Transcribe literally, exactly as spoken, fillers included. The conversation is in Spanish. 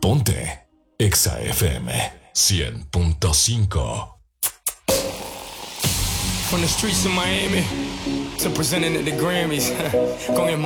Ponte Exa F M cien punto cinco. From the streets of Miami to presenting at the Grammys con el